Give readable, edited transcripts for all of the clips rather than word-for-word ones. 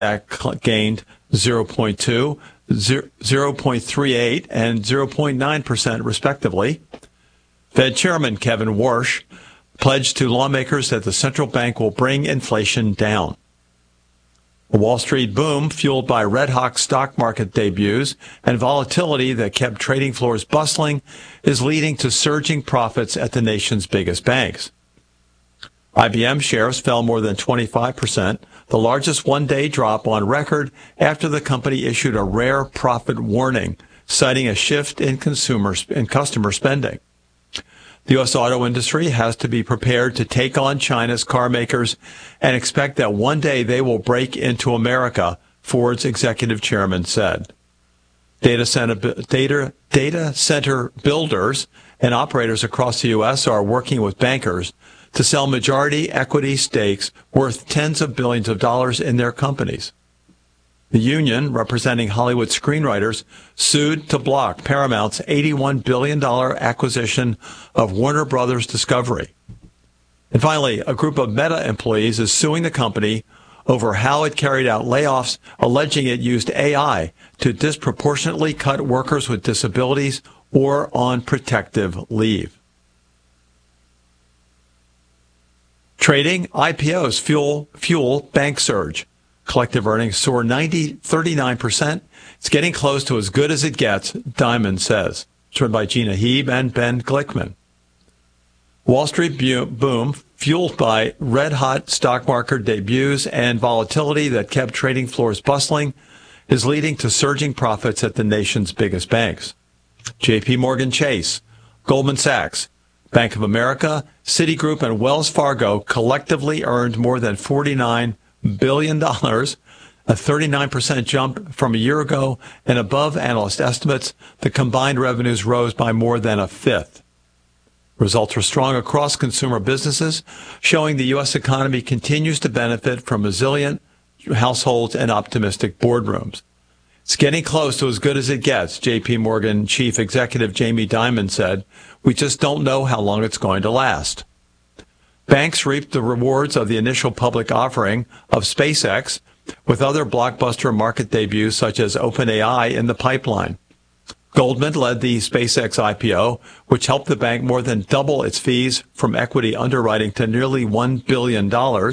gained 0.2, 0.38, and 0.9% respectively. Fed Chairman Kevin Warsh pledged to lawmakers that the central bank will bring inflation down. A Wall Street boom fueled by red-hot stock market debuts and volatility that kept trading floors bustling is leading to surging profits at the nation's biggest banks. IBM shares fell more than 25%, the largest one-day drop on record after the company issued a rare profit warning, citing a shift in customer spending. The U.S. auto industry has to be prepared to take on China's car makers and expect that one day they will break into America, Ford's executive chairman said. Data center builders and operators across the U.S. are working with bankers to sell majority equity stakes worth tens of billions of dollars in their companies. The union, representing Hollywood screenwriters, sued to block Paramount's $81 billion acquisition of Warner Brothers Discovery. And finally, a group of Meta employees is suing the company over how it carried out layoffs, alleging it used AI to disproportionately cut workers with disabilities or on protective leave. Trading, IPOs fuel bank surge. Collective earnings soar 39%. It's getting close to as good as it gets, Diamond says. It's written by Gina Heeb and Ben Glickman. Wall Street boom, fueled by red-hot stock market debuts and volatility that kept trading floors bustling, is leading to surging profits at the nation's biggest banks. J.P. Morgan Chase, Goldman Sachs, Bank of America, Citigroup, and Wells Fargo collectively earned more than $49 billion, a 39% jump from a year ago, and above analyst estimates, the combined revenues rose by more than a fifth. Results were strong across consumer businesses, showing the U.S. economy continues to benefit from resilient households and optimistic boardrooms. It's getting close to as good as it gets, J.P. Morgan Chief Executive Jamie Dimon said. We just don't know how long it's going to last. Banks reaped the rewards of the initial public offering of SpaceX, with other blockbuster market debuts such as OpenAI in the pipeline. Goldman led the SpaceX IPO, which helped the bank more than double its fees from equity underwriting to nearly $1 billion.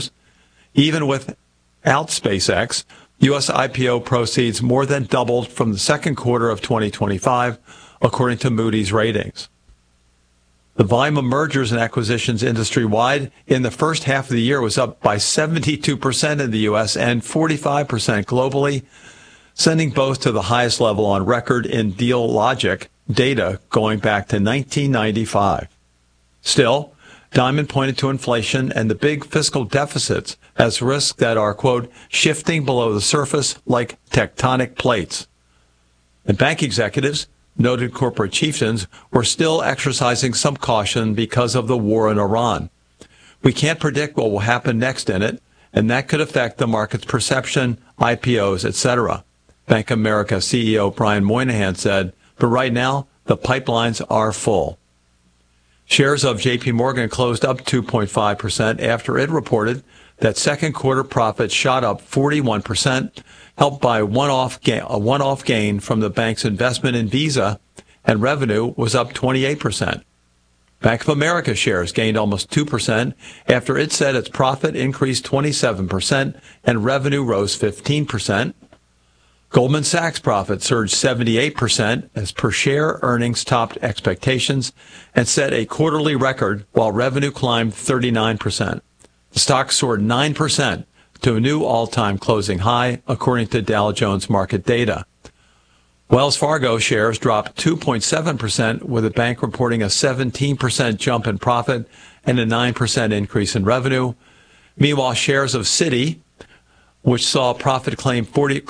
Even without SpaceX, U.S. IPO proceeds more than doubled from the second quarter of 2025, according to Moody's ratings. The volume of mergers and acquisitions industry-wide in the first half of the year was up by 72% in the U.S. and 45% globally, sending both to the highest level on record in Dealogic data going back to 1995. Still, Diamond pointed to inflation and the big fiscal deficits as risks that are, quote, shifting below the surface like tectonic plates. And bank executives, noted corporate chieftains, were still exercising some caution because of the war in Iran. We can't predict what will happen next in it, and that could affect the market's perception, IPOs, etc. Bank of America CEO Brian Moynihan said, but right now, the pipelines are full. Shares of J.P. Morgan closed up 2.5% after it reported that second quarter profits shot up 41%, helped by a one-off gain from the bank's investment in Visa, and revenue was up 28%. Bank of America shares gained almost 2% after it said its profit increased 27% and revenue rose 15%. Goldman Sachs profit surged 78% as per share earnings topped expectations and set a quarterly record while revenue climbed 39%. The stock soared 9% to a new all-time closing high, according to Dow Jones market data. Wells Fargo shares dropped 2.7%, with the bank reporting a 17% jump in profit and a 9% increase in revenue. Meanwhile, shares of Citi, which saw profit climb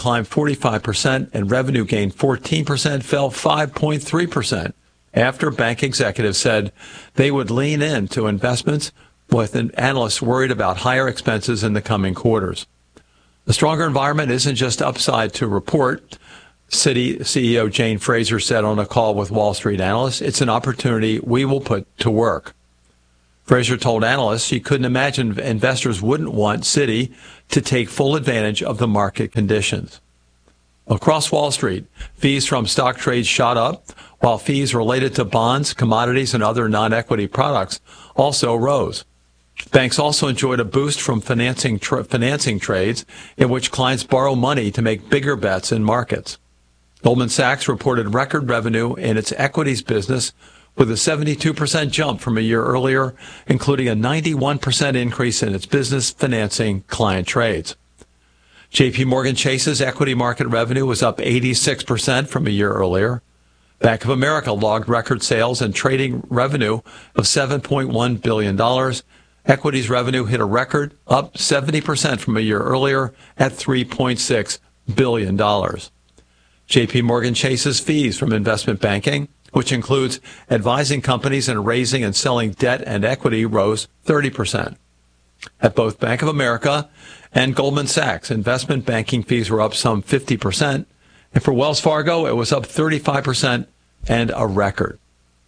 45% and revenue gain 14%, fell 5.3% after bank executives said they would lean into investments, with analysts worried about higher expenses in the coming quarters. The stronger environment isn't just upside to report, Citi CEO Jane Fraser said on a call with Wall Street analysts. It's an opportunity we will put to work. Fraser told analysts she couldn't imagine investors wouldn't want Citi to take full advantage of the market conditions. Across Wall Street, fees from stock trades shot up, while fees related to bonds, commodities, and other non-equity products also rose. Banks also enjoyed a boost from financing trades in which clients borrow money to make bigger bets in markets. Goldman Sachs reported record revenue in its equities business with a 72% jump from a year earlier, including a 91% increase in its business financing client trades. J.P. Morgan Chase's equity market revenue was up 86% from a year earlier. Bank of America logged record sales and trading revenue of $7.1 billion. Equities revenue hit a record, up 70% from a year earlier at $3.6 billion. J.P. Morgan Chase's fees from investment banking, which includes advising companies and raising and selling debt and equity, rose 30%. At both Bank of America and Goldman Sachs, investment banking fees were up some 50%, and for Wells Fargo, it was up 35% and a record.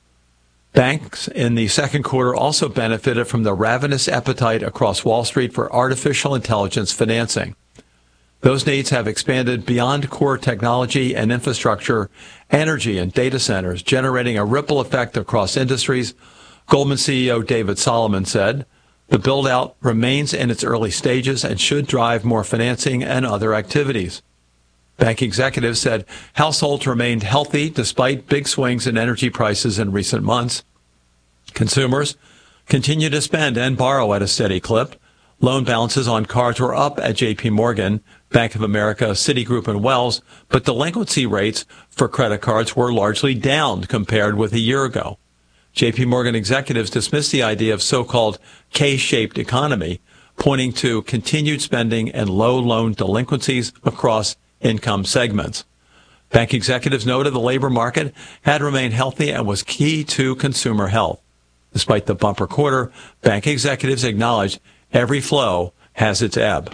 Banks in the second quarter also benefited from the ravenous appetite across Wall Street for artificial intelligence financing. Those needs have expanded beyond core technology and infrastructure, energy and data centers, generating a ripple effect across industries. Goldman CEO David Solomon said, "The build-out remains in its early stages and should drive more financing and other activities." Bank executives said households remained healthy despite big swings in energy prices in recent months. Consumers continue to spend and borrow at a steady clip. Loan balances on cards were up at J.P. Morgan, Bank of America, Citigroup, and Wells, but delinquency rates for credit cards were largely down compared with a year ago. J.P. Morgan executives dismissed the idea of so-called K-shaped economy, pointing to continued spending and low loan delinquencies across income segments. Bank executives noted the labor market had remained healthy and was key to consumer health. Despite the bumper quarter, bank executives acknowledged every flow has its ebb.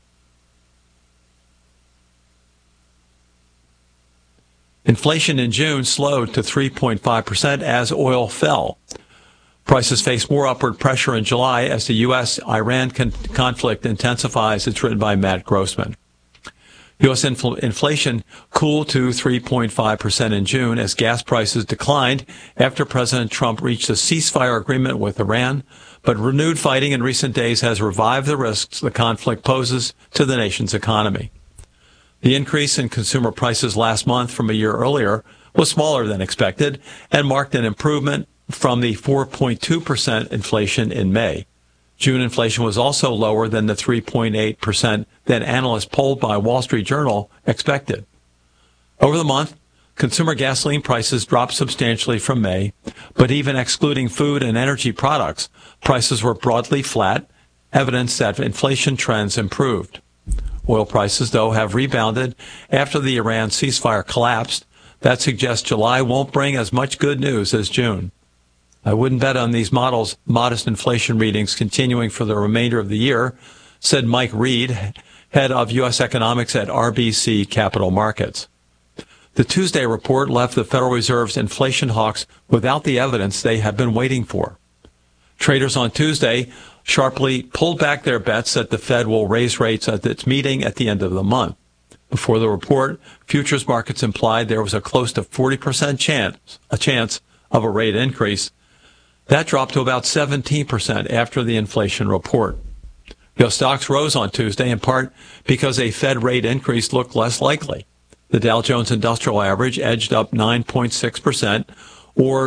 Inflation in June slowed to 3.5% as oil fell. Prices face more upward pressure in July as the U.S.-Iran conflict intensifies. It's written by Matt Grossman. U.S. inflation cooled to 3.5% in June as gas prices declined after President Trump reached a ceasefire agreement with Iran, but renewed fighting in recent days has revived the risks the conflict poses to the nation's economy. The increase in consumer prices last month from a year earlier was smaller than expected and marked an improvement from the 4.2% inflation in May. June inflation was also lower than the 3.8% that analysts polled by Wall Street Journal expected. Over the month, consumer gasoline prices dropped substantially from May, but even excluding food and energy products, prices were broadly flat, evidence that inflation trends improved. Oil prices, though, have rebounded after the Iran ceasefire collapsed. That suggests July won't bring as much good news as June. I wouldn't bet on these models' modest inflation readings continuing for the remainder of the year, said Mike Reed, head of U.S. economics at RBC Capital Markets. The Tuesday report left the Federal Reserve's inflation hawks without the evidence they have been waiting for. Traders on Tuesday sharply pulled back their bets that the Fed will raise rates at its meeting at the end of the month. Before the report, futures markets implied there was a close to 40% chance of a rate increase. That dropped to about 17% after the inflation report. U.S. stocks rose on Tuesday in part because a Fed rate increase looked less likely. The Dow Jones Industrial Average edged up 9.6% or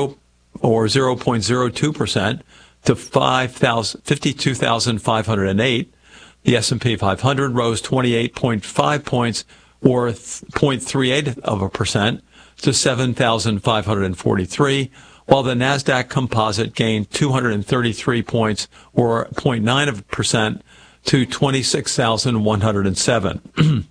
0.02% to 52,508. The S&P 500 rose 28.5 points or 0.38% to 7,543. While the NASDAQ composite gained 233 points, or 0.9% to 26,107.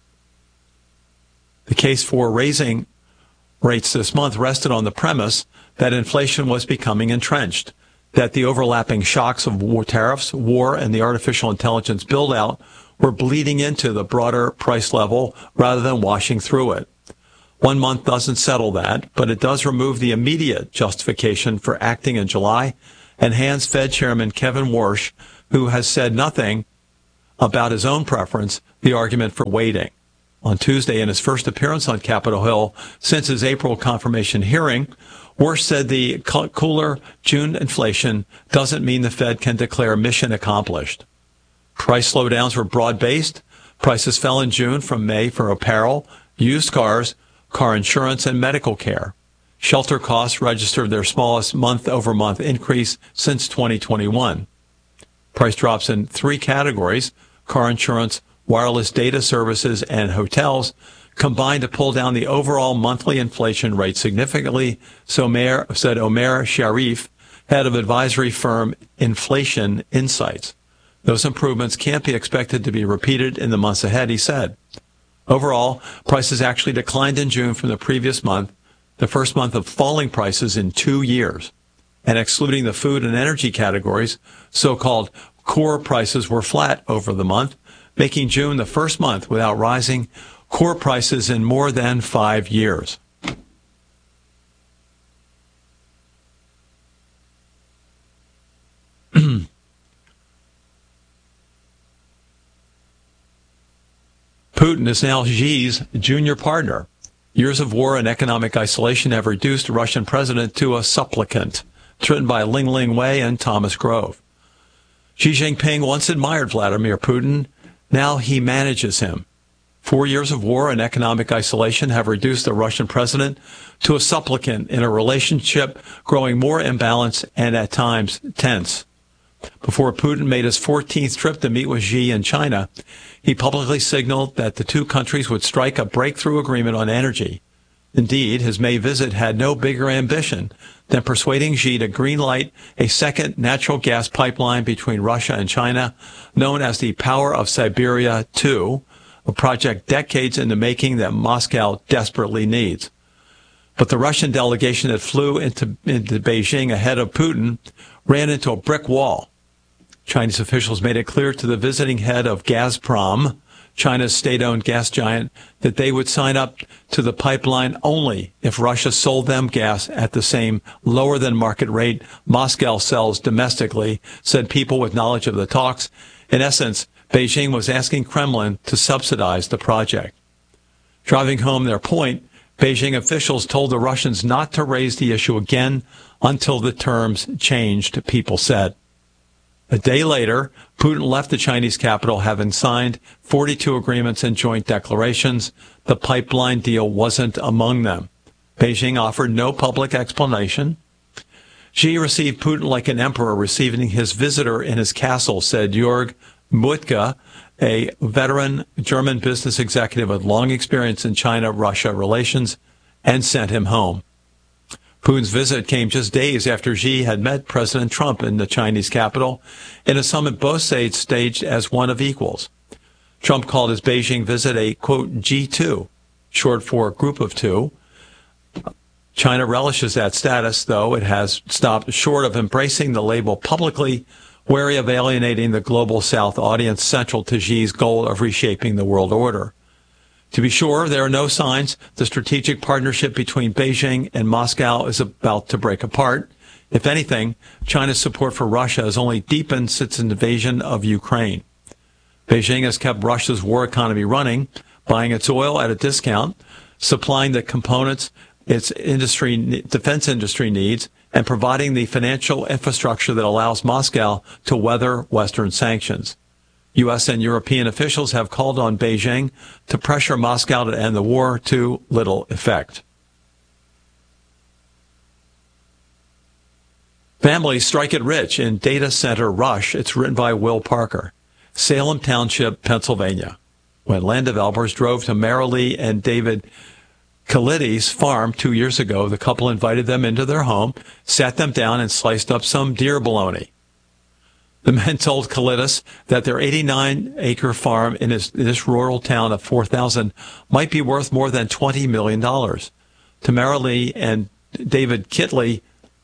The case for raising rates this month rested on the premise that inflation was becoming entrenched, that the overlapping shocks of tariffs, war, and the artificial intelligence build-out were bleeding into the broader price level rather than washing through it. 1 month doesn't settle that, but it does remove the immediate justification for acting in July and hands Fed Chairman Kevin Warsh, who has said nothing about his own preference, the argument for waiting. On Tuesday, in his first appearance on Capitol Hill since his April confirmation hearing, Warsh said the cooler June inflation doesn't mean the Fed can declare mission accomplished. Price slowdowns were broad-based. Prices fell in June from May for apparel, used cars, car insurance, and medical care. Shelter costs registered their smallest month-over-month increase since 2021. Price drops in three categories: car insurance, wireless data services, and hotels combined to pull down the overall monthly inflation rate significantly, said Omer Sharif, head of advisory firm Inflation Insights. Those improvements can't be expected to be repeated in the months ahead, he said. Overall, prices actually declined in June from the previous month, the first month of falling prices in 2 years. And excluding the food and energy categories, so-called core prices were flat over the month, making June the first month without rising core prices in more than 5 years. Putin is now Xi's junior partner. Years of war and economic isolation have reduced Russian president to a supplicant. It's written by Ling Wei and Thomas Grove. Xi Jinping once admired Vladimir Putin. Now he manages him. 4 years of war and economic isolation have reduced the Russian president to a supplicant in a relationship growing more imbalanced and at times tense. Before Putin made his 14th trip to meet with Xi in China, he publicly signaled that the two countries would strike a breakthrough agreement on energy. Indeed, his May visit had no bigger ambition than persuading Xi to greenlight a second natural gas pipeline between Russia and China, known as the Power of Siberia 2, a project decades in the making that Moscow desperately needs. But the Russian delegation that flew into Beijing ahead of Putin ran into a brick wall. Chinese officials made it clear to the visiting head of Gazprom, China's state-owned gas giant, that they would sign up to the pipeline only if Russia sold them gas at the same lower-than-market rate Moscow sells domestically, said people with knowledge of the talks. In essence, Beijing was asking Kremlin to subsidize the project. Driving home their point, Beijing officials told the Russians not to raise the issue again until the terms changed, people said. A day later, Putin left the Chinese capital having signed 42 agreements and joint declarations. The pipeline deal wasn't among them. Beijing offered no public explanation. Xi received Putin like an emperor receiving his visitor in his castle, said Jörg Mutka, a veteran German business executive with long experience in China-Russia relations, and sent him home. Putin's visit came just days after Xi had met President Trump in the Chinese capital in a summit both states staged as one of equals. Trump called his Beijing visit a, quote, G2, short for Group of Two. China relishes that status, though it has stopped short of embracing the label publicly, wary of alienating the global South audience central to Xi's goal of reshaping the world order. To be sure, there are no signs the strategic partnership between Beijing and Moscow is about to break apart. If anything, China's support for Russia has only deepened since its invasion of Ukraine. Beijing has kept Russia's war economy running, buying its oil at a discount, supplying the components its defense industry needs, and providing the financial infrastructure that allows Moscow to weather Western sanctions. U.S. and European officials have called on Beijing to pressure Moscow to end the war, to little effect. Families strike it rich in data center rush. It's written by Will Parker. Salem Township, Pennsylvania. When land developers drove to Marilee and David Kalidy's farm 2 years ago, the couple invited them into their home, sat them down, and sliced up some deer bologna. The men told Kalidis that their 89-acre farm in this rural town of 4,000 might be worth more than $20 million. To Marilee and David Kalidy,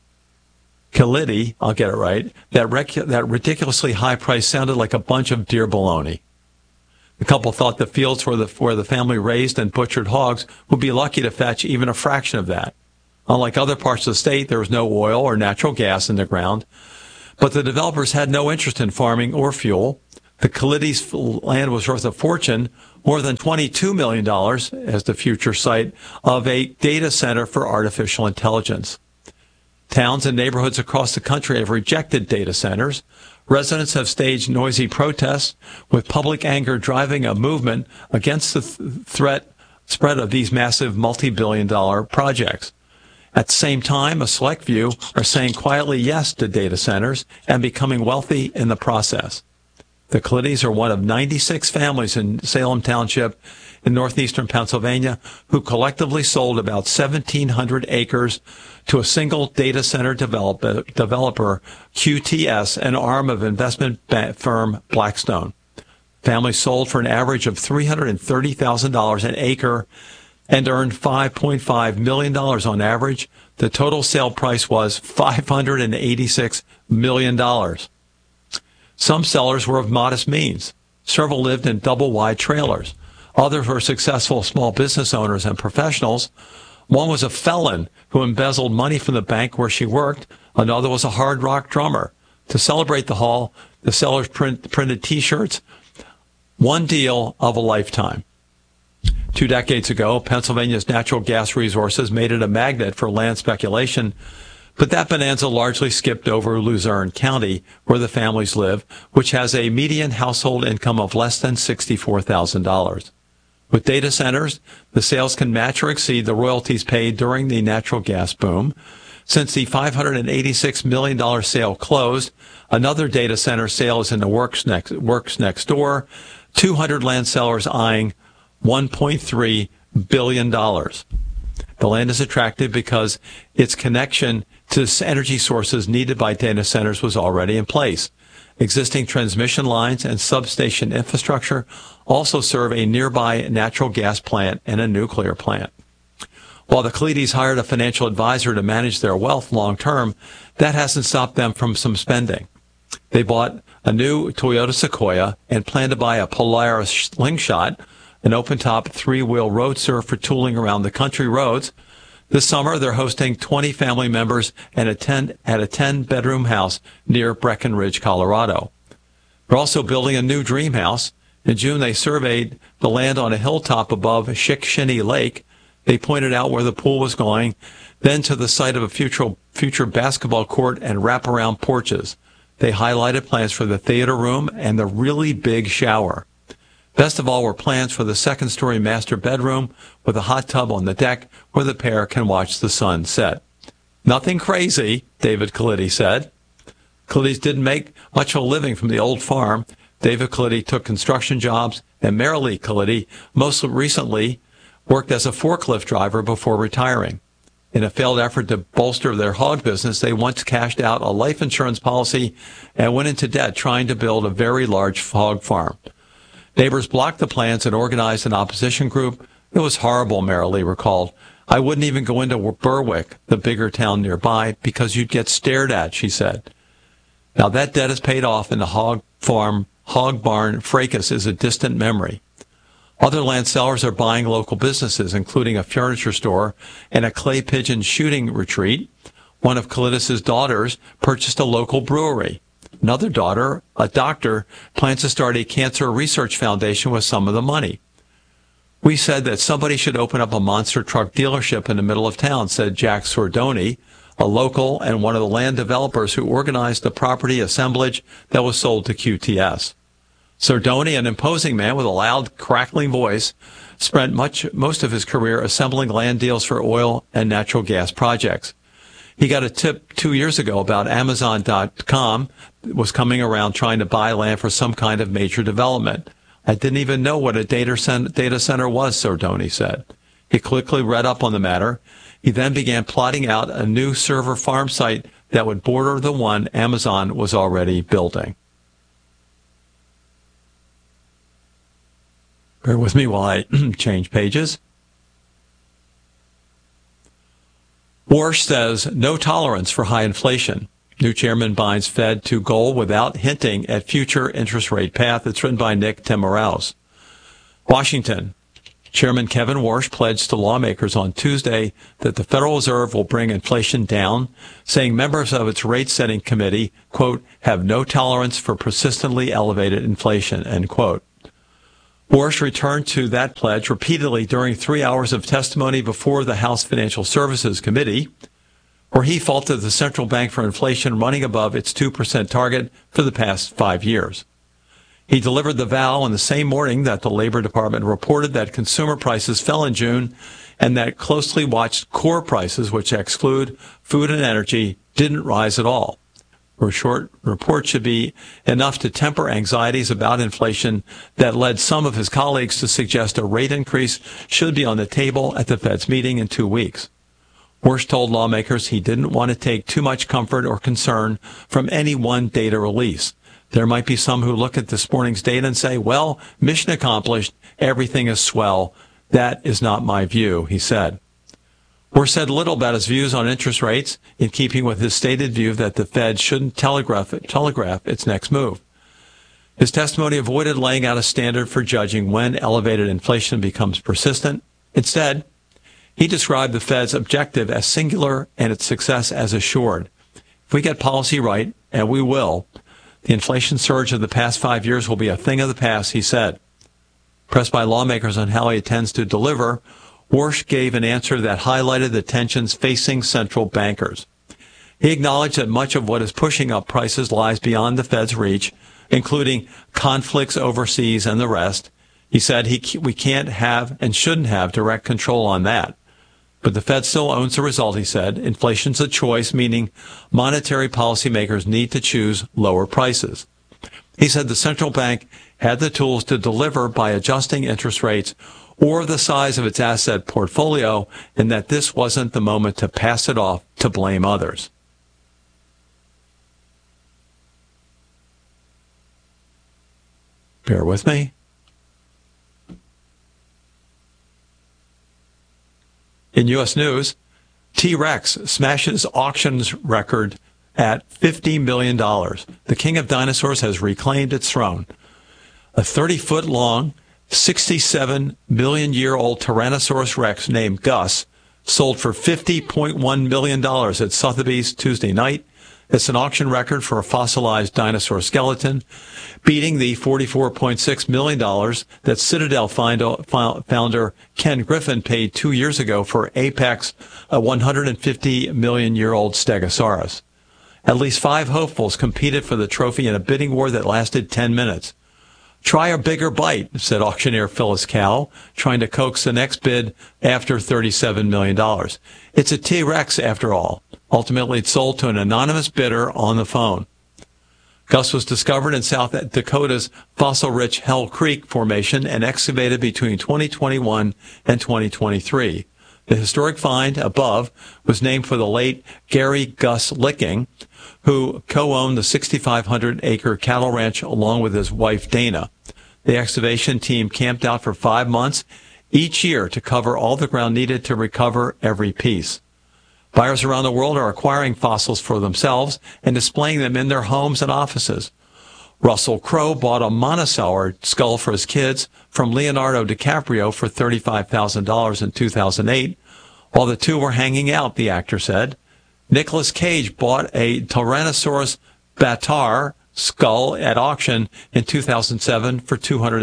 I'll get it right, that ridiculously high price sounded like a bunch of deer bologna. The couple thought the fields where the family raised and butchered hogs would be lucky to fetch even a fraction of that. Unlike other parts of the state, there was no oil or natural gas in the ground. But the developers had no interest in farming or fuel. The Kalidis land was worth a fortune, more than $22 million, as the future site of a data center for artificial intelligence. Towns and neighborhoods across the country have rejected data centers. Residents have staged noisy protests, with public anger driving a movement against the threat spread of these massive multi-billion-dollar projects. At the same time, a select few are saying quietly yes to data centers and becoming wealthy in the process. The Kalidis are one of 96 families in Salem Township in northeastern Pennsylvania who collectively sold about 1,700 acres to a single data center developer, QTS, an arm of investment firm Blackstone. Families sold for an average of $330,000 an acre and earned $5.5 million on average. The total sale price was $586 million. Some sellers were of modest means. Several lived in double-wide trailers. Others were successful small business owners and professionals. One was a felon who embezzled money from the bank where she worked. Another was a hard rock drummer. To celebrate the haul, the sellers printed T-shirts. One deal of a lifetime. 2 decades ago, Pennsylvania's natural gas resources made it a magnet for land speculation, but that bonanza largely skipped over Luzerne County, where the families live, which has a median household income of less than $64,000. With data centers, the sales can match or exceed the royalties paid during the natural gas boom. Since the $586 million sale closed, another data center sale is in the works next door, 200 land sellers eyeing $1.3 billion. The land is attractive because its connection to energy sources needed by data centers was already in place. Existing transmission lines and substation infrastructure also serve a nearby natural gas plant and a nuclear plant. While the Kalidis hired a financial advisor to manage their wealth long term, that hasn't stopped them from some spending. They bought a new Toyota Sequoia and plan to buy a Polaris Slingshot, an open-top 3-wheel roadster for tooling around the country roads. This summer, they're hosting 20 family members at a 10-bedroom house near Breckenridge, Colorado. They're also building a new dream house. In June, they surveyed the land on a hilltop above Shickshinny Lake. They pointed out where the pool was going, then to the site of a future basketball court and wraparound porches. They highlighted plans for the theater room and the really big shower. Best of all were plans for the second-story master bedroom with a hot tub on the deck where the pair can watch the sun set. Nothing crazy, David Kalidi said. Kalidis didn't make much of a living from the old farm. David Kalidi took construction jobs, and Marilee Kalidi most recently worked as a forklift driver before retiring. In a failed effort to bolster their hog business, they once cashed out a life insurance policy and went into debt trying to build a very large hog farm. Neighbors blocked the plans and organized an opposition group. It was horrible, Marilee recalled. I wouldn't even go into Berwick, the bigger town nearby, because you'd get stared at, she said. Now that debt is paid off, and the hog barn fracas is a distant memory. Other land sellers are buying local businesses, including a furniture store and a clay pigeon shooting retreat. One of Kalidis' daughters purchased a local brewery. Another daughter, a doctor, plans to start a cancer research foundation with some of the money. We said that somebody should open up a monster truck dealership in the middle of town, said Jack Sordoni, a local and one of the land developers who organized the property assemblage that was sold to QTS. Sordoni, an imposing man with a loud, crackling voice, spent most of his career assembling land deals for oil and natural gas projects. He got a tip 2 years ago about Amazon.com was coming around trying to buy land for some kind of major development. I didn't even know what a data center was, Sordoni said. He quickly read up on the matter. He then began plotting out a new server farm site that would border the one Amazon was already building. Bear with me while I change pages. Warsh says no tolerance for high inflation. New chairman binds Fed to goal without hinting at future interest rate path. It's written by Nick Timiraos. Washington. Chairman Kevin Warsh pledged to lawmakers on Tuesday that the Federal Reserve will bring inflation down, saying members of its rate-setting committee, quote, have no tolerance for persistently elevated inflation, end quote. Warsh returned to that pledge repeatedly during 3 hours of testimony before the House Financial Services Committee, where he faulted the central bank for inflation running above its 2% target for the past 5 years. He delivered the vow on the same morning that the Labor Department reported that consumer prices fell in June and that closely watched core prices, which exclude food and energy, didn't rise at all. A short report should be enough to temper anxieties about inflation that led some of his colleagues to suggest a rate increase should be on the table at the Fed's meeting in 2 weeks. Warsh told lawmakers he didn't want to take too much comfort or concern from any one data release. There might be some who look at this morning's data and say, well, mission accomplished, everything is swell. That is not my view, he said. Warsh said little about his views on interest rates, in keeping with his stated view that the Fed shouldn't telegraph its next move. His testimony avoided laying out a standard for judging when elevated inflation becomes persistent. Instead, he described the Fed's objective as singular and its success as assured. If we get policy right, and we will, the inflation surge of the past 5 years will be a thing of the past, he said. Pressed by lawmakers on how he intends to deliver, Warsh gave an answer that highlighted the tensions facing central bankers. He acknowledged that much of what is pushing up prices lies beyond the Fed's reach, including conflicts overseas and the rest. He said we can't have and shouldn't have direct control on that. But the Fed still owns the result, he said. Inflation's a choice, meaning monetary policymakers need to choose lower prices. He said the central bank had the tools to deliver by adjusting interest rates or the size of its asset portfolio, and that this wasn't the moment to pass it off to blame others. Bear with me. In U.S. news, T-Rex smashes auctions record at $50 million. The king of dinosaurs has reclaimed its throne. A 30-foot-long, 67-million-year-old Tyrannosaurus Rex named Gus sold for $50.1 million at Sotheby's Tuesday night. It's an auction record for a fossilized dinosaur skeleton, beating the $44.6 million that Citadel founder Ken Griffin paid 2 years ago for Apex, a 150-million-year-old Stegosaurus. At least 5 hopefuls competed for the trophy in a bidding war that lasted 10 minutes. Try a bigger bite, said auctioneer Phyllis Cow, trying to coax the next bid after $37 million. It's a T-Rex, after all. Ultimately, it sold to an anonymous bidder on the phone. Gus was discovered in South Dakota's fossil-rich Hell Creek Formation and excavated between 2021 and 2023. The historic find above was named for the late Gary Gus Licking, who co-owned the 6,500-acre cattle ranch along with his wife Dana. The excavation team camped out for 5 months each year to cover all the ground needed to recover every piece. Buyers around the world are acquiring fossils for themselves and displaying them in their homes and offices. Russell Crowe bought a monosaurid skull for his kids from Leonardo DiCaprio for $35,000 in 2008, while the two were hanging out, the actor said. Nicolas Cage bought a Tyrannosaurus Bataar skull at auction in 2007 for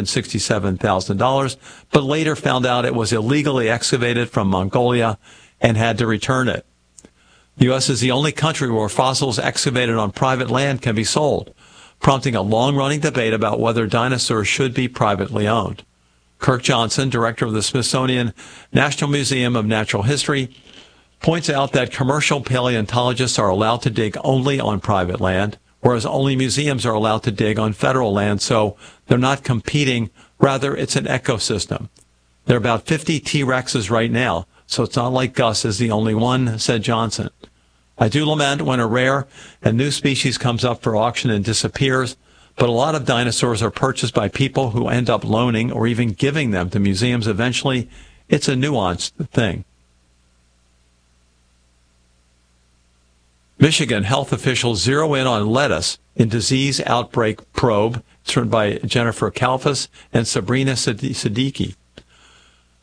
$267,000, but later found out it was illegally excavated from Mongolia and had to return it. The U.S. is the only country where fossils excavated on private land can be sold, prompting a long-running debate about whether dinosaurs should be privately owned. Kirk Johnson, director of the Smithsonian National Museum of Natural History, points out that commercial paleontologists are allowed to dig only on private land, whereas only museums are allowed to dig on federal land, so they're not competing. Rather, it's an ecosystem. There are about 50 T-Rexes right now, so it's not like Gus is the only one, said Johnson. I do lament when a rare and new species comes up for auction and disappears, but a lot of dinosaurs are purchased by people who end up loaning or even giving them to museums eventually. It's a nuanced thing. Michigan health officials zero in on lettuce in disease outbreak probe. It's written by Jennifer Kalfas and Sabrina Siddiqui.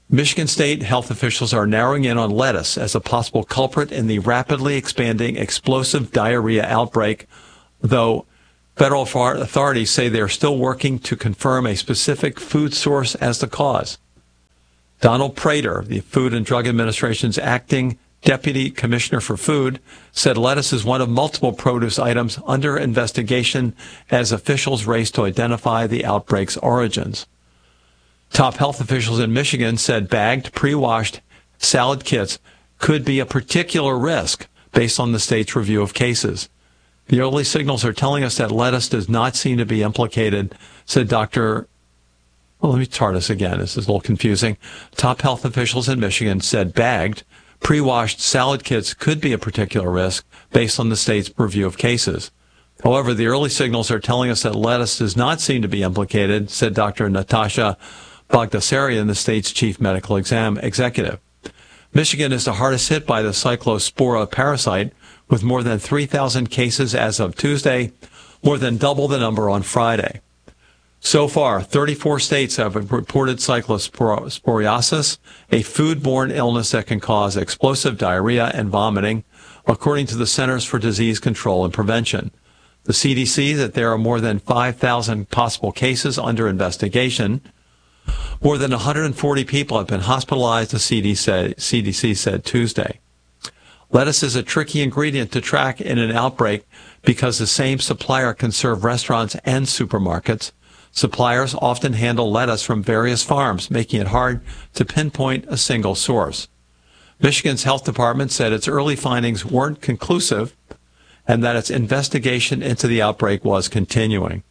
Michigan State health officials are narrowing in on lettuce as a possible culprit in the rapidly expanding explosive diarrhea outbreak, though federal authorities say they are still working to confirm a specific food source as the cause. Donald Prater, the Food and Drug Administration's acting Deputy Commissioner for Food, said lettuce is one of multiple produce items under investigation as officials race to identify the outbreak's origins. Top health officials in Michigan said bagged, pre-washed salad kits could be a particular risk based on the state's review of cases. The early signals are telling us that lettuce does not seem to be implicated, said Dr. Well, let me chart this again. This is a little confusing. Top health officials in Michigan said bagged, pre-washed salad kits could be a particular risk based on the state's review of cases. However, the early signals are telling us that lettuce does not seem to be implicated, said Dr. Natasha Bagdasarian, the state's chief medical executive. Michigan is the hardest hit by the Cyclospora parasite, with more than 3,000 cases as of Tuesday, more than double the number on Friday. So far, 34 states have reported cyclosporiasis, a foodborne illness that can cause explosive diarrhea and vomiting, according to the Centers for Disease Control and Prevention. The CDC that there are more than 5,000 possible cases under investigation. More than 140 people have been hospitalized, the CDC said Tuesday. Lettuce is a tricky ingredient to track in an outbreak because the same supplier can serve restaurants and supermarkets. Suppliers often handle lettuce from various farms, making it hard to pinpoint a single source. Michigan's health department said its early findings weren't conclusive and that its investigation into the outbreak was continuing.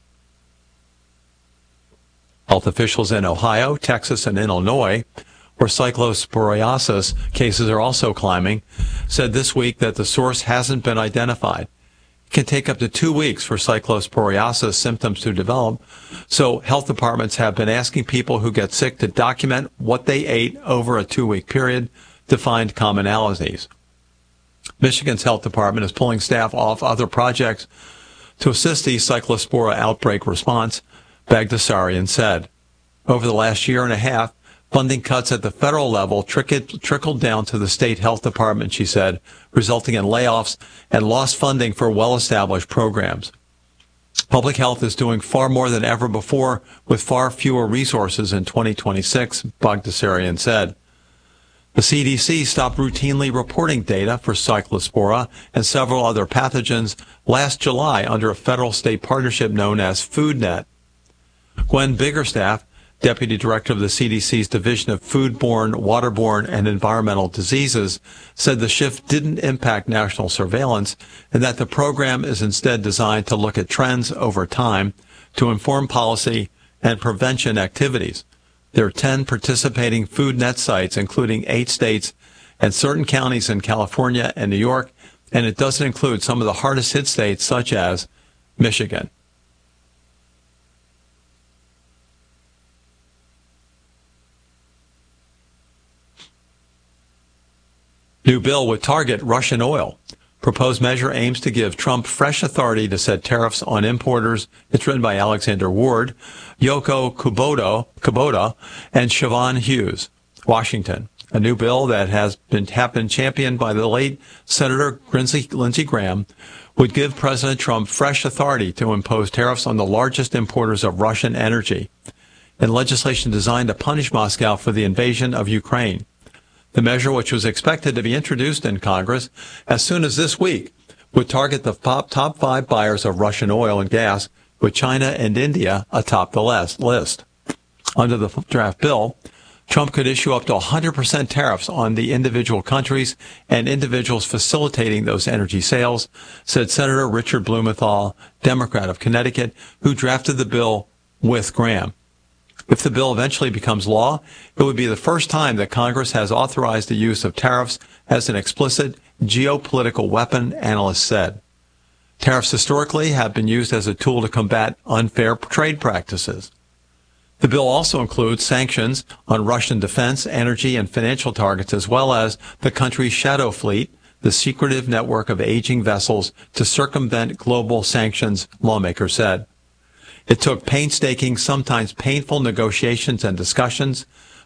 Health officials in Ohio, Texas, and Illinois, where cyclosporiasis cases are also climbing, said this week that the source hasn't been identified. It can take up to 2 weeks for cyclosporiasis symptoms to develop, so health departments have been asking people who get sick to document what they ate over a 2-week period to find commonalities. Michigan's health department is pulling staff off other projects to assist the cyclospora outbreak response, Bagdasarian said. Over the last year and a half, funding cuts at the federal level trickled down to the state health department, she said, resulting in layoffs and lost funding for well-established programs. Public health is doing far more than ever before with far fewer resources in 2026, Bagdasarian said. The CDC stopped routinely reporting data for cyclospora and several other pathogens last July under a federal-state partnership known as FoodNet. Gwen Biggerstaff, Deputy Director of the CDC's Division of Foodborne, Waterborne, and Environmental Diseases, said the shift didn't impact national surveillance and that the program is instead designed to look at trends over time to inform policy and prevention activities. There are 10 participating FoodNet sites, including 8 states and certain counties in California and New York, and it doesn't include some of the hardest hit states such as Michigan. New bill would target Russian oil. Proposed measure aims to give Trump fresh authority to set tariffs on importers. It's written by Alexander Ward, Yoko Kubota, and Siobhan Hughes, Washington. A new bill that has been championed by the late Senator Lindsey Graham would give President Trump fresh authority to impose tariffs on the largest importers of Russian energy, and legislation designed to punish Moscow for the invasion of Ukraine. The measure, which was expected to be introduced in Congress as soon as this week, would target the top 5 buyers of Russian oil and gas, with China and India atop the list. Under the draft bill, Trump could issue up to 100% tariffs on the individual countries and individuals facilitating those energy sales, said Senator Richard Blumenthal, Democrat of Connecticut, who drafted the bill with Graham. If the bill eventually becomes law, it would be the first time that Congress has authorized the use of tariffs as an explicit geopolitical weapon, analysts said. Tariffs historically have been used as a tool to combat unfair trade practices. The bill also includes sanctions on Russian defense, energy, and financial targets, as well as the country's shadow fleet, the secretive network of aging vessels to circumvent global sanctions, lawmakers said. It took painstaking, sometimes painful negotiations and discussions,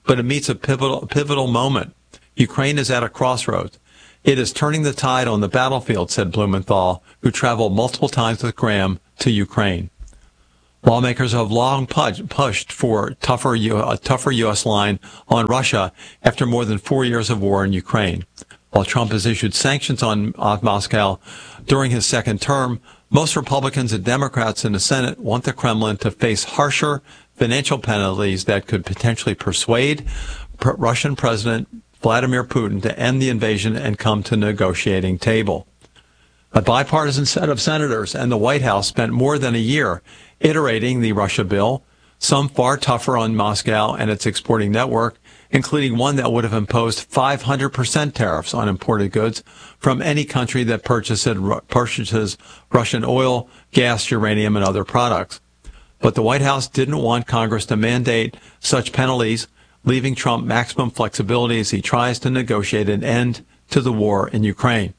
but it meets a pivotal moment. Ukraine is at a crossroads. It is turning the tide on the battlefield, said Blumenthal, who traveled multiple times with Graham to Ukraine. Lawmakers have long pushed for a tougher U.S. line on Russia after more than 4 years of war in Ukraine. While Trump has issued sanctions on Moscow during his second term, most Republicans and Democrats in the Senate want the Kremlin to face harsher financial penalties that could potentially persuade Russian President Vladimir Putin to end the invasion and come to the negotiating table. A bipartisan set of senators and the White House spent more than a year iterating the Russia bill, some far tougher on Moscow and its exporting network, including one that would have imposed 500% tariffs on imported goods from any country that purchases Russian oil, gas, uranium, and other products. But the White House didn't want Congress to mandate such penalties, leaving Trump maximum flexibility as he tries to negotiate an end to the war in Ukraine.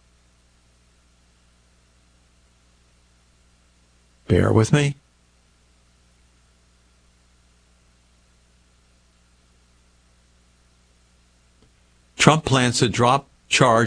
Bear with me. Trump plans to drop Trump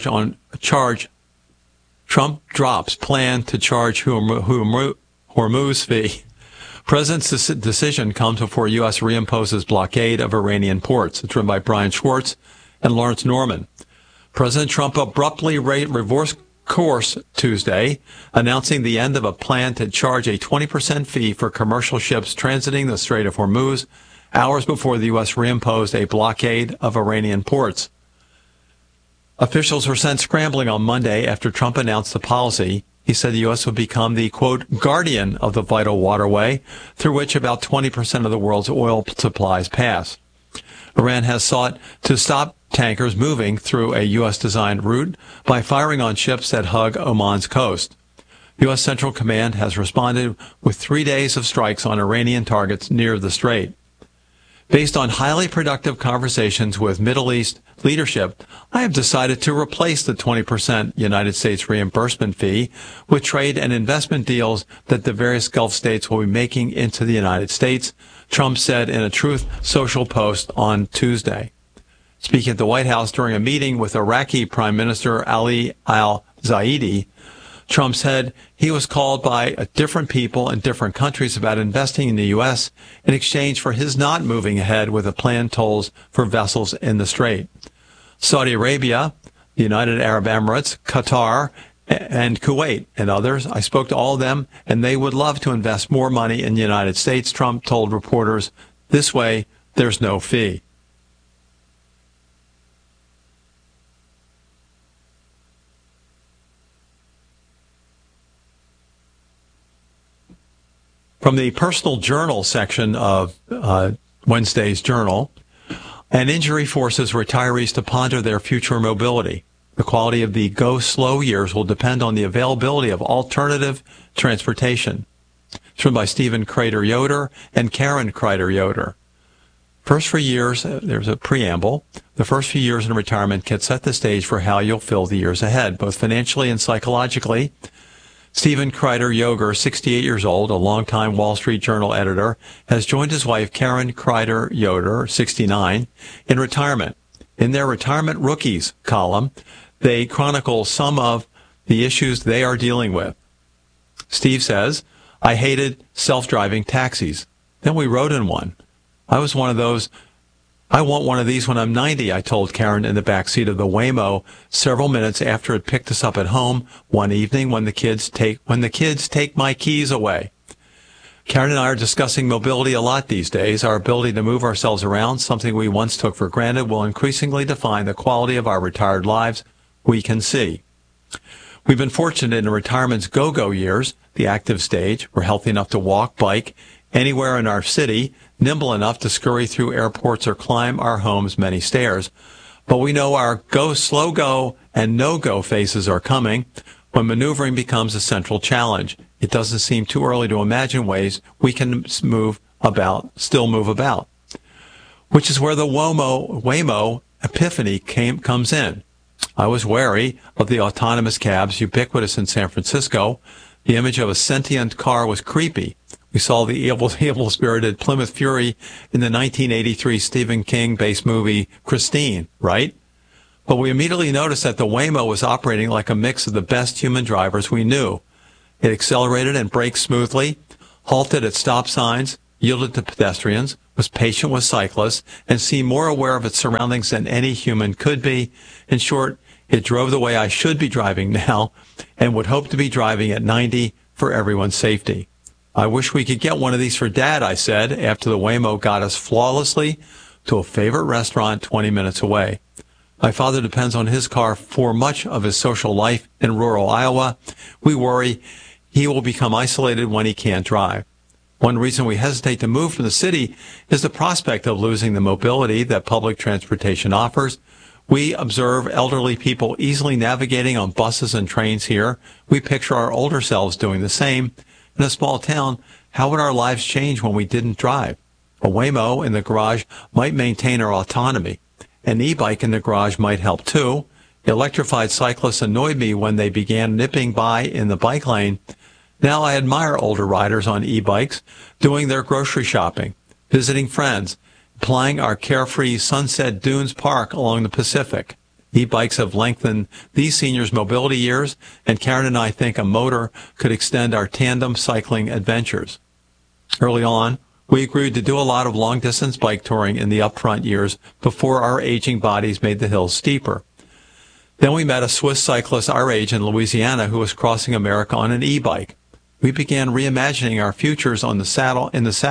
drops plan to charge Hormuz fee. President's decision comes before U.S. reimposes blockade of Iranian ports. It's written by Brian Schwartz and Lawrence Norman. President Trump abruptly reversed course Tuesday, announcing the end of a plan to charge a 20% fee for commercial ships transiting the Strait of Hormuz, hours before the U.S. reimposed a blockade of Iranian ports. Officials were sent scrambling on Monday after Trump announced the policy. He said the U.S. would become the, quote, guardian of the vital waterway through which about 20% of the world's oil supplies pass. Iran has sought to stop tankers moving through a U.S.-designed route by firing on ships that hug Oman's coast. U.S. Central Command has responded with 3 days of strikes on Iranian targets near the strait. Based on highly productive conversations with Middle East leadership, I have decided to replace the 20% United States reimbursement fee with trade and investment deals that the various Gulf states will be making into the United States, Trump said in a Truth Social post on Tuesday. Speaking at the White House during a meeting with Iraqi Prime Minister Ali al-Zaidi, Trump said he was called by different people in different countries about investing in the U.S. in exchange for his not moving ahead with the planned tolls for vessels in the strait. Saudi Arabia, the United Arab Emirates, Qatar, and Kuwait, and others. I spoke to all of them, and they would love to invest more money in the United States, Trump told reporters. This way, there's no fee. From the personal journal section of Wednesday's Journal, an injury forces retirees to ponder their future mobility. The quality of the go-slow years will depend on the availability of alternative transportation. It's written by Stephen Kreider-Yoder and Karen Kreider-Yoder. First few years, there's a preamble. The first few years in retirement can set the stage for how you'll fill the years ahead, both financially and psychologically. Stephen Kreider-Yoder, 68 years old, a longtime Wall Street Journal editor, has joined his wife, Karen Kreider-Yoder, 69, in retirement. In their Retirement Rookies column, they chronicle some of the issues they are dealing with. Steve says, I hated self-driving taxis. Then we rode in one. I was one of those. I want one of these when I'm 90, I told Karen in the back seat of the Waymo several minutes after it picked us up at home one evening when the kids take my keys away. Karen and I are discussing mobility a lot these days. Our ability to move ourselves around, something we once took for granted, will increasingly define the quality of our retired lives we can see. We've been fortunate in retirement's go-go years, the active stage. We're healthy enough to walk, bike, anywhere in our city, nimble enough to scurry through airports or climb our home's many stairs. But we know our go, slow go, and no-go phases are coming when maneuvering becomes a central challenge. It doesn't seem too early to imagine ways we can still move about, which is where the Waymo epiphany comes in. I was wary of the autonomous cabs ubiquitous in San Francisco. The image of a sentient car was creepy. We We saw the evil-spirited Plymouth Fury in the 1983 Stephen King-based movie Christine, right? But we immediately noticed that the Waymo was operating like a mix of the best human drivers we knew. It accelerated and braked smoothly, halted at stop signs, yielded to pedestrians, was patient with cyclists, and seemed more aware of its surroundings than any human could be. In short, it drove the way I should be driving now and would hope to be driving at 90 for everyone's safety. I wish we could get one of these for Dad, I said, after the Waymo got us flawlessly to a favorite restaurant 20 minutes away. My father depends on his car for much of his social life in rural Iowa. We worry he will become isolated when he can't drive. One reason we hesitate to move from the city is the prospect of losing the mobility that public transportation offers. We observe elderly people easily navigating on buses and trains here. We picture our older selves doing the same. In a small town, how would our lives change when we didn't drive? A Waymo in the garage might maintain our autonomy. An e-bike in the garage might help too. Electrified cyclists annoyed me when they began nipping by in the bike lane. Now I admire older riders on e-bikes doing their grocery shopping, visiting friends, plying our carefree Sunset Dunes Park along the Pacific. E-bikes have lengthened these seniors' mobility years, and Karen and I think a motor could extend our tandem cycling adventures. Early on, we agreed to do a lot of long-distance bike touring in the upfront years before our aging bodies made the hills steeper. Then we met a Swiss cyclist our age in Louisiana who was crossing America on an e-bike. We began reimagining our futures in the saddle,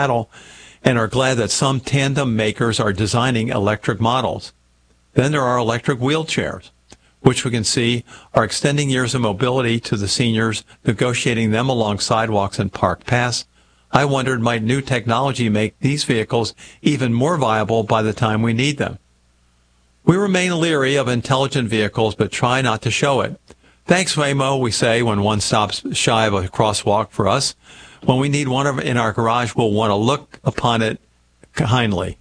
and are glad that some tandem makers are designing electric models. Then there are electric wheelchairs, which we can see are extending years of mobility to the seniors, negotiating them along sidewalks and park paths. I wondered, might new technology make these vehicles even more viable by the time we need them? We remain leery of intelligent vehicles, but try not to show it. Thanks, Waymo, we say when one stops shy of a crosswalk for us. When we need one in our garage, we'll want to look upon it kindly.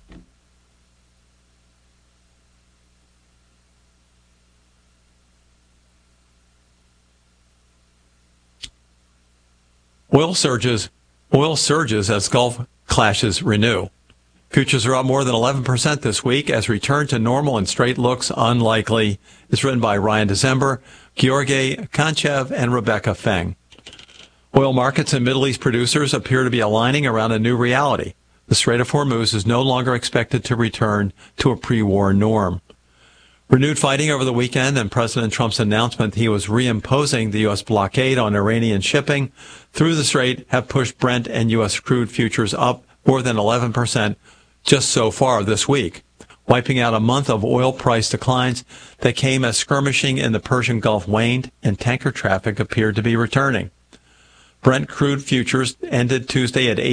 Oil surges as Gulf clashes renew. Futures are up more than 11% this week as return to normal and straight looks unlikely. It's written by Ryan December, Georgi Kanchev, and Rebecca Feng. Oil markets and Middle East producers appear to be aligning around a new reality. The Strait of Hormuz is no longer expected to return to a pre-war norm. Renewed fighting over the weekend and President Trump's announcement he was reimposing the U.S. blockade on Iranian shipping through the Strait have pushed Brent and U.S. crude futures up more than 11% just so far this week, wiping out a month of oil price declines that came as skirmishing in the Persian Gulf waned and tanker traffic appeared to be returning. Brent crude futures ended Tuesday at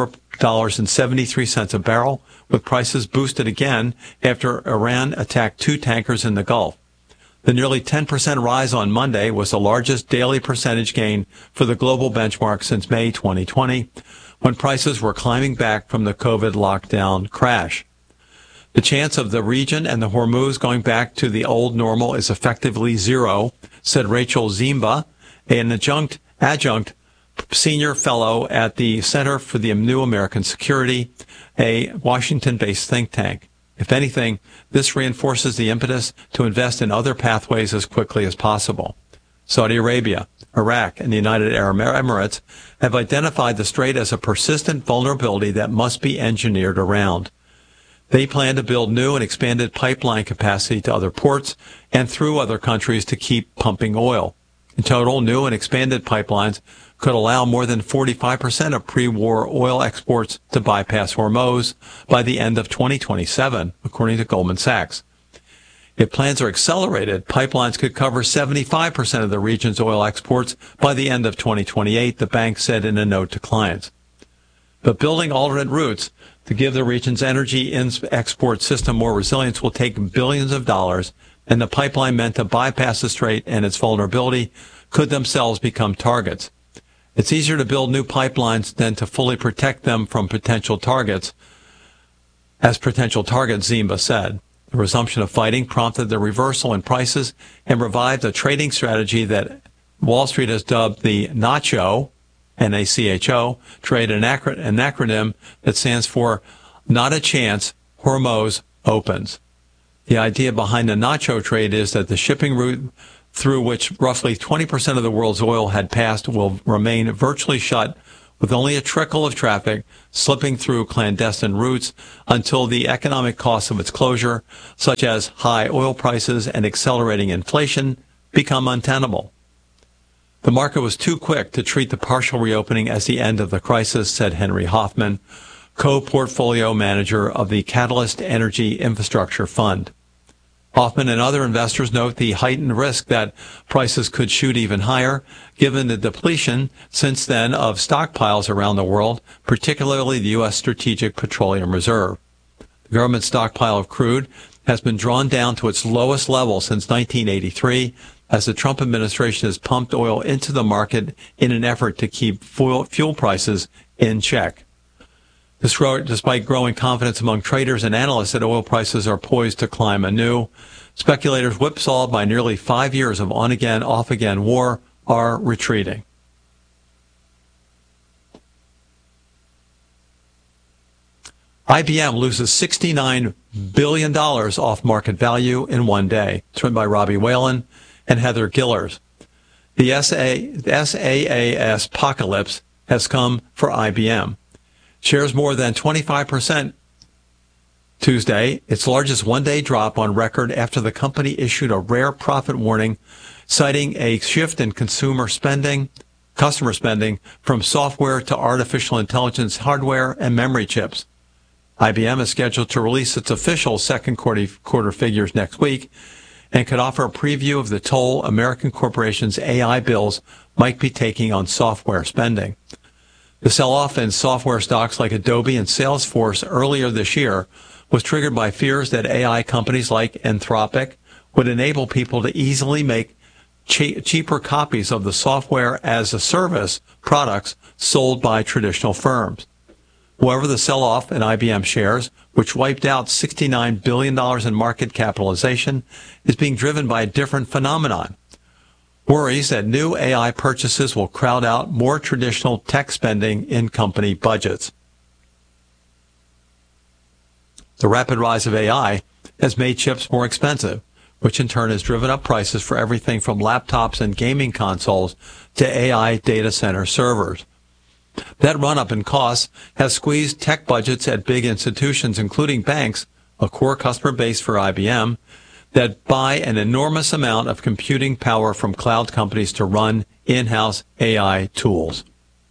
$84.73 a barrel, with prices boosted again after Iran attacked two tankers in the Gulf. The nearly 10% rise on Monday was the largest daily percentage gain for the global benchmark since May 2020, when prices were climbing back from the COVID lockdown crash. The chance of the region and the Hormuz going back to the old normal is effectively zero, said Rachel Zimba, an adjunct senior fellow at the Center for the New American Security, a Washington-based think tank. If anything, this reinforces the impetus to invest in other pathways as quickly as possible. Saudi Arabia, Iraq, and the United Arab Emirates have identified the strait as a persistent vulnerability that must be engineered around. They plan to build new and expanded pipeline capacity to other ports and through other countries to keep pumping oil. In total, new and expanded pipelines could allow more than 45% of pre-war oil exports to bypass Hormuz by the end of 2027, according to Goldman Sachs. If plans are accelerated, pipelines could cover 75% of the region's oil exports by the end of 2028, the bank said in a note to clients. But building alternate routes to give the region's energy export system more resilience will take billions of dollars, and the pipeline meant to bypass the strait and its vulnerability could themselves become targets. It's easier to build new pipelines than to fully protect them from potential targets, as potential targets, Zimba said. The resumption of fighting prompted the reversal in prices and revived a trading strategy that Wall Street has dubbed the nacho, NACHO, trade an acronym that stands for Not a Chance, Hormuz Opens. The idea behind the nacho trade is that the shipping route through which roughly 20% of the world's oil had passed will remain virtually shut, with only a trickle of traffic slipping through clandestine routes until the economic costs of its closure, such as high oil prices and accelerating inflation, become untenable. The market was too quick to treat the partial reopening as the end of the crisis, said Henry Hoffman, co-portfolio manager of the Catalyst Energy Infrastructure Fund. Hoffman and other investors note the heightened risk that prices could shoot even higher, given the depletion since then of stockpiles around the world, particularly the U.S. Strategic Petroleum Reserve. The government stockpile of crude has been drawn down to its lowest level since 1983, as the Trump administration has pumped oil into the market in an effort to keep fuel prices in check. Despite growing confidence among traders and analysts that oil prices are poised to climb anew, speculators whipsawed by nearly 5 years of on-again, off-again war are retreating. IBM loses $69 billion off market value in one day. It's written by Robbie Whalen and Heather Gillers. The SaaS apocalypse has come for IBM. Shares more than 25% Tuesday, its largest one-day drop on record after the company issued a rare profit warning, citing a shift in customer spending from software to artificial intelligence hardware and memory chips. IBM is scheduled to release its official second quarter figures next week and could offer a preview of the toll American corporations' AI bills might be taking on software spending. The sell-off in software stocks like Adobe and Salesforce earlier this year was triggered by fears that AI companies like Anthropic would enable people to easily make cheaper copies of the software-as-a-service products sold by traditional firms. However, the sell-off in IBM shares, which wiped out $69 billion in market capitalization, is being driven by a different phenomenon. Worries that new AI purchases will crowd out more traditional tech spending in company budgets. The rapid rise of AI has made chips more expensive, which in turn has driven up prices for everything from laptops and gaming consoles to AI data center servers. That run-up in costs has squeezed tech budgets at big institutions, including banks, a core customer base for IBM, that buy an enormous amount of computing power from cloud companies to run in-house AI tools.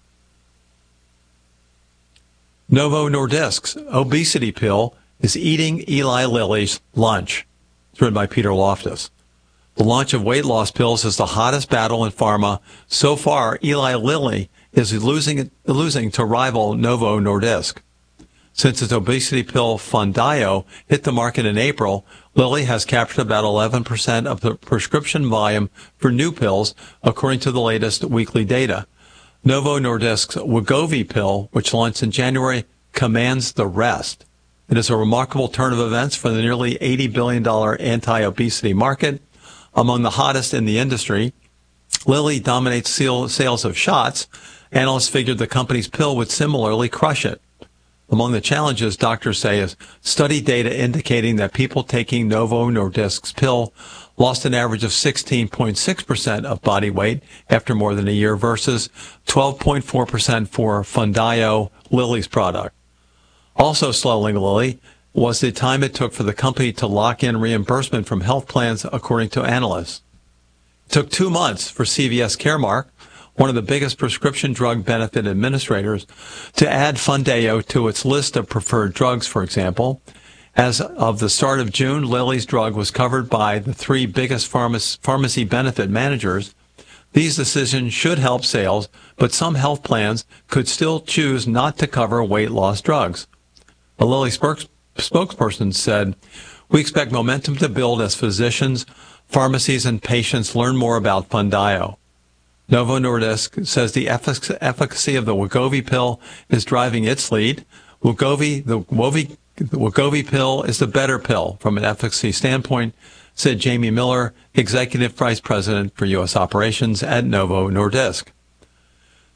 Novo Nordisk's obesity pill is eating Eli Lilly's lunch. It's written by Peter Loftus. The launch of weight loss pills is the hottest battle in pharma. So far, Eli Lilly is losing to rival Novo Nordisk. Since its obesity pill Foundayo hit the market in April, Lilly has captured about 11% of the prescription volume for new pills, according to the latest weekly data. Novo Nordisk's Wegovy pill, which launched in January, commands the rest. It is a remarkable turn of events for the nearly $80 billion anti-obesity market, among the hottest in the industry. Lilly dominates sales of shots. Analysts figured the company's pill would similarly crush it. Among the challenges, doctors say, is study data indicating that people taking Novo Nordisk's pill lost an average of 16.6% of body weight after more than a year versus 12.4% for Foundayo, Lilly's product. Also slowing Lilly was the time it took for the company to lock in reimbursement from health plans, according to analysts. It took 2 months for CVS Caremark, one of the biggest prescription drug benefit administrators, to add Foundayo to its list of preferred drugs, for example. As of the start of June, Lilly's drug was covered by the 3 biggest pharmacy benefit managers. These decisions should help sales, but some health plans could still choose not to cover weight loss drugs. A Lilly spokesperson said, "We expect momentum to build as physicians, pharmacies, and patients learn more about Foundayo." Novo Nordisk says the efficacy of the Wegovy pill is driving its lead. The Wegovy pill is the better pill from an efficacy standpoint, said Jamie Miller, Executive Vice President for U.S. Operations at Novo Nordisk.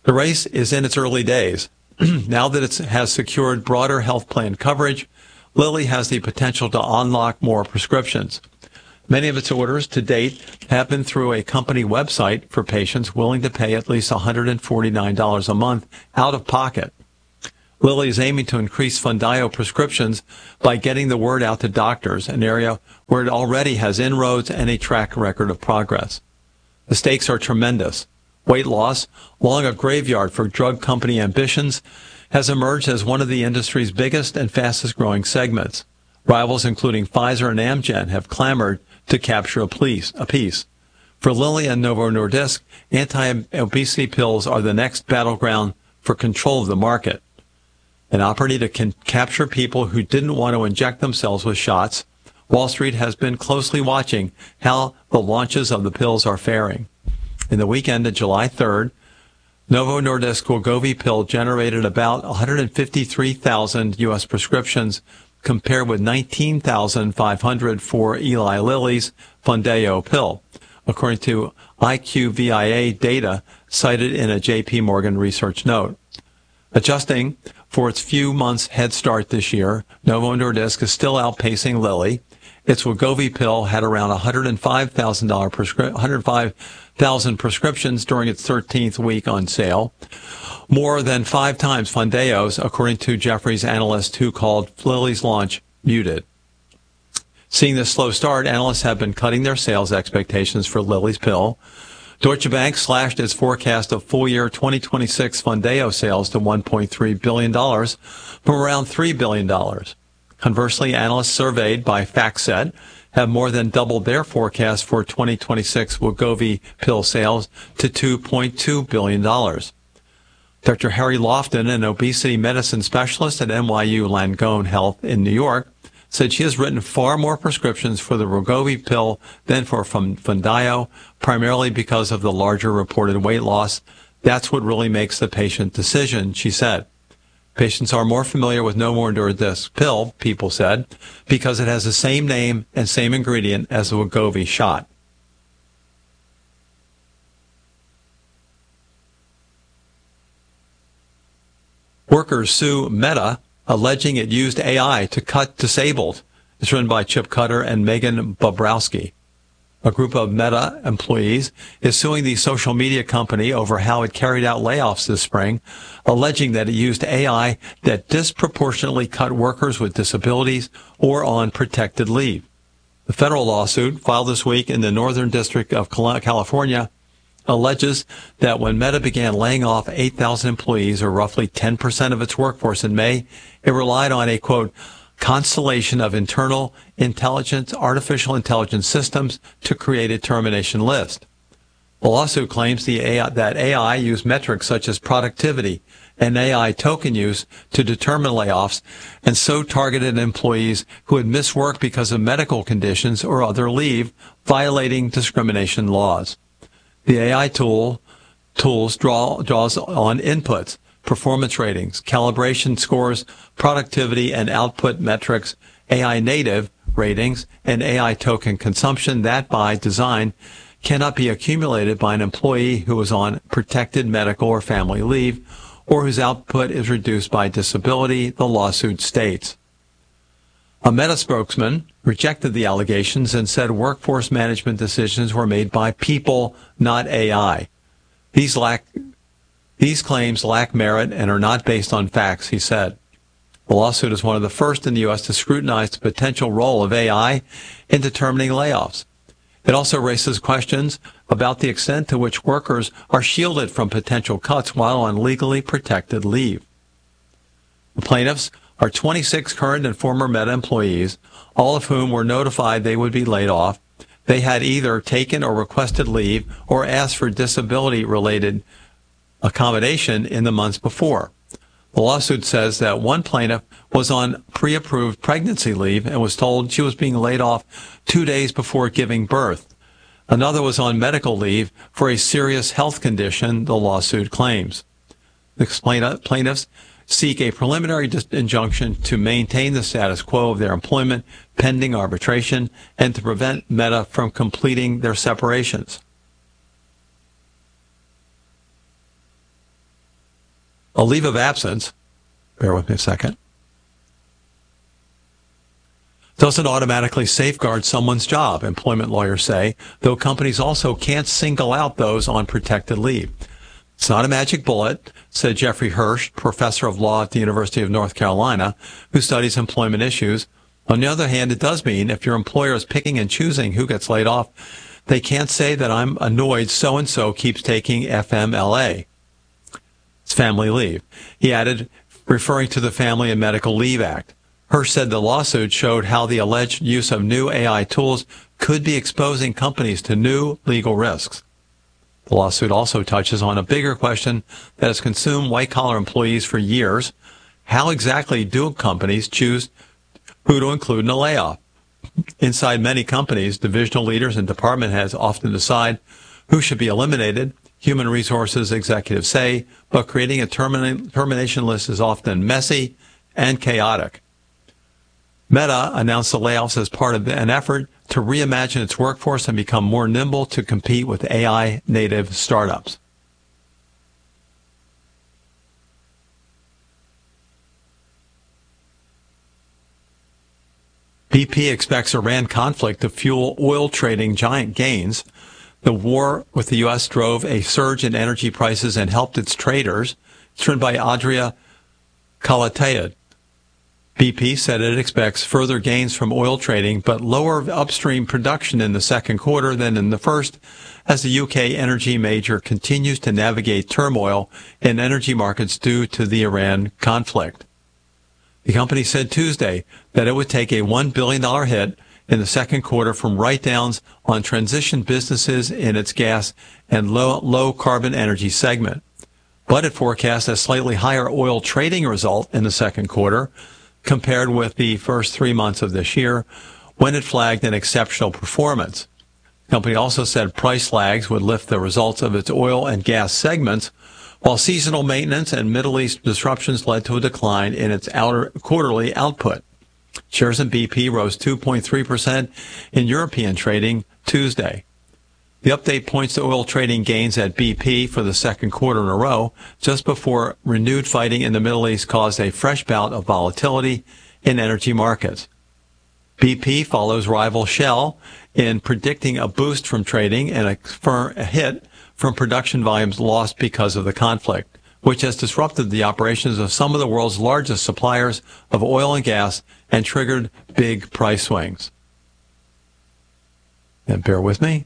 The race is in its early days. Now that it has secured broader health plan coverage, Lilly has the potential to unlock more prescriptions. Many of its orders to date have been through a company website for patients willing to pay at least $149 a month out of pocket. Lilly is aiming to increase Foundayo prescriptions by getting the word out to doctors, an area where it already has inroads and a track record of progress. The stakes are tremendous. Weight loss, long a graveyard for drug company ambitions, has emerged as one of the industry's biggest and fastest growing segments. Rivals including Pfizer and Amgen have clamored to capture a piece. For Lilly and Novo Nordisk, anti-obesity pills are the next battleground for control of the market. An opportunity to capture people who didn't want to inject themselves with shots. Wall Street has been closely watching how the launches of the pills are faring. In the weekend of July 3rd, Novo Nordisk Wegovy pill generated about 153,000 U.S. prescriptions, compared with 19,500 for Eli Lilly's Foundayo pill, according to IQVIA data cited in a J.P. Morgan research note. Adjusting for its few months head start this year, Novo Nordisk is still outpacing Lilly. Its Wegovy pill had around 105,000 prescriptions during its 13th week on sale, more than 5 times Foundayo's, according to Jefferies analyst who called Lilly's launch muted. Seeing this slow start, analysts have been cutting their sales expectations for Lilly's pill. Deutsche Bank slashed its forecast of full-year 2026 Foundayo sales to $1.3 billion from around $3 billion. Conversely, analysts surveyed by FactSet have more than doubled their forecast for 2026 Wegovy pill sales to $2.2 billion. Dr. Harry Lofton, an obesity medicine specialist at NYU Langone Health in New York, said she has written far more prescriptions for the Wegovy pill than for Foundayo, primarily because of the larger reported weight loss. That's what really makes the patient decision, she said. Patients are more familiar with Novo Nordisk pill, people said, because it has the same name and same ingredient as the Wegovy shot. Workers sue Meta, alleging it used AI to cut disabled. It's written by Chip Cutter and Megan Bobrowski. A group of Meta employees is suing the social media company over how it carried out layoffs this spring, alleging that it used AI that disproportionately cut workers with disabilities or on protected leave. The federal lawsuit, filed this week in the Northern District of California, alleges that when Meta began laying off 8,000 employees, or roughly 10% of its workforce in May, it relied on a, quote, constellation of internal artificial intelligence systems to create a termination list. The lawsuit claims that AI used metrics such as productivity and AI token use to determine layoffs, and so targeted employees who had missed work because of medical conditions or other leave, violating discrimination laws. The AI tools draws on inputs, performance ratings, calibration scores, productivity and output metrics, AI native ratings, and AI token consumption that, by design, cannot be accumulated by an employee who is on protected medical or family leave, or whose output is reduced by disability, the lawsuit states. A Meta spokesman rejected the allegations and said workforce management decisions were made by people, not AI. These claims lack merit and are not based on facts, he said. The lawsuit is one of the first in the U.S. to scrutinize the potential role of AI in determining layoffs. It also raises questions about the extent to which workers are shielded from potential cuts while on legally protected leave. The plaintiffs are 26 current and former Meta employees, all of whom were notified they would be laid off. They had either taken or requested leave or asked for disability-related accommodation in the months before. The lawsuit says that one plaintiff was on pre-approved pregnancy leave and was told she was being laid off 2 days before giving birth. Another was on medical leave for a serious health condition, the lawsuit claims. The plaintiffs seek a preliminary injunction to maintain the status quo of their employment pending arbitration and to prevent Meta from completing their separations. A leave of absence, bear with me a second, doesn't automatically safeguard someone's job, employment lawyers say, though companies also can't single out those on protected leave. It's not a magic bullet, said Jeffrey Hirsch, professor of law at the University of North Carolina, who studies employment issues. On the other hand, it does mean if your employer is picking and choosing who gets laid off, they can't say that I'm annoyed so-and-so keeps taking FMLA. It's family leave. He added, referring to the Family and Medical Leave Act. Hirsch said the lawsuit showed how the alleged use of new AI tools could be exposing companies to new legal risks. The lawsuit also touches on a bigger question that has consumed white-collar employees for years. How exactly do companies choose who to include in a layoff? Inside many companies, divisional leaders and department heads often decide who should be eliminated. Human resources executives say, but creating a termination list is often messy and chaotic. Meta announced the layoffs as part of an effort to reimagine its workforce and become more nimble to compete with AI-native startups. BP expects Iran conflict to fuel oil trading giant gains. The war with the U.S. drove a surge in energy prices and helped its traders. It's written by Adria Kalatayed. BP said it expects further gains from oil trading, but lower upstream production in the second quarter than in the first, as the UK energy major continues to navigate turmoil in energy markets due to the Iran conflict. The company said Tuesday that it would take a $1 billion hit in the second quarter from write-downs on transition businesses in its gas and low carbon energy segment. But it forecasts a slightly higher oil trading result in the second quarter compared with the first 3 months of this year, when it flagged an exceptional performance. The company also said price lags would lift the results of its oil and gas segments, while seasonal maintenance and Middle East disruptions led to a decline in its quarterly output. Shares in BP rose 2.3% in European trading Tuesday. The update points to oil trading gains at BP for the second quarter in a row, just before renewed fighting in the Middle East caused a fresh bout of volatility in energy markets. BP follows rival Shell in predicting a boost from trading and a hit from production volumes lost because of the conflict, which has disrupted the operations of some of the world's largest suppliers of oil and gas and triggered big price swings. And bear with me.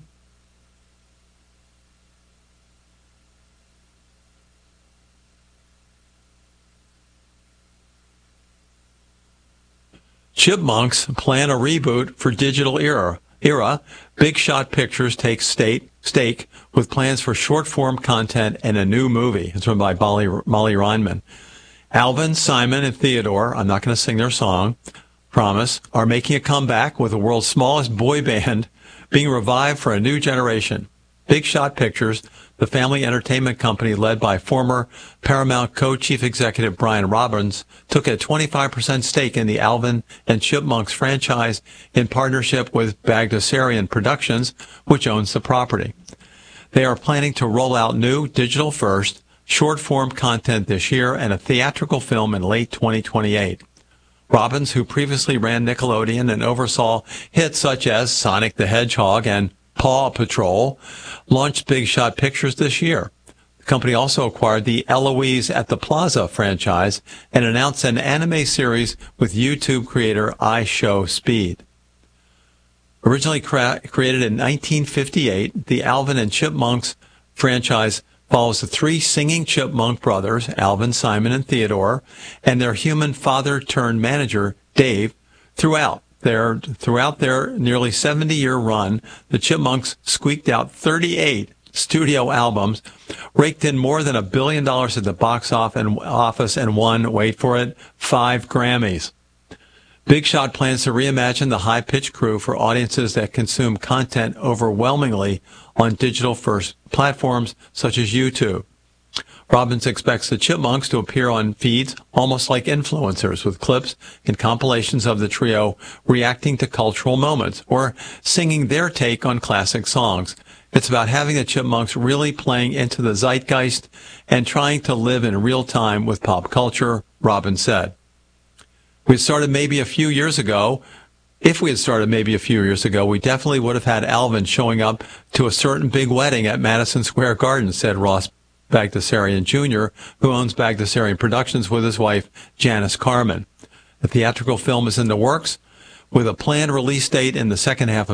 Chipmunks plan a reboot for digital era. Big Shot Pictures takes stake with plans for short-form content and a new movie. It's run by Molly Reinman. Alvin, Simon, and Theodore, I'm not going to sing their song, promise, are making a comeback with the world's smallest boy band being revived for a new generation. Big Shot Pictures, the family entertainment company led by former Paramount co-chief executive Brian Robbins, took a 25% stake in the Alvin and Chipmunks franchise in partnership with Bagdasarian Productions, which owns the property. They are planning to roll out new digital-first, short-form content this year and a theatrical film in late 2028. Robbins, who previously ran Nickelodeon and oversaw hits such as Sonic the Hedgehog and Paw Patrol, launched Big Shot Pictures this year. The company also acquired the Eloise at the Plaza franchise and announced an anime series with YouTube creator iShowSpeed. Originally created in 1958, the Alvin and Chipmunks franchise follows the three singing chipmunk brothers, Alvin, Simon, and Theodore, and their human father-turned-manager, Dave, throughout their nearly 70-year run. The Chipmunks squeaked out 38 studio albums, raked in more than $1 billion at the box office, and won, wait for it, 5 Grammys. Big Shot plans to reimagine the high-pitched crew for audiences that consume content overwhelmingly on digital-first platforms such as YouTube. Robbins expects the Chipmunks to appear on feeds almost like influencers, with clips and compilations of the trio reacting to cultural moments or singing their take on classic songs. It's about having the Chipmunks really playing into the zeitgeist and trying to live in real time with pop culture, Robin said. We started maybe a few years ago. If we had started maybe a few years ago, we definitely would have had Alvin showing up to a certain big wedding at Madison Square Garden, said Ross Bagdasarian Jr., who owns Bagdasarian Productions with his wife, Janice Carmen. The theatrical film is in the works, with a planned release date in the second half of